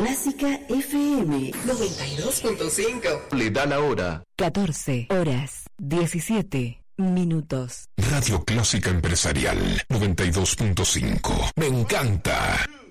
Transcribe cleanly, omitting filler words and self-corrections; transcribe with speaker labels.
Speaker 1: Clásica FM 92.5.
Speaker 2: Le da la hora.
Speaker 3: 14 horas 17 minutos.
Speaker 4: Radio Clásica Empresarial 92.5. Me encanta.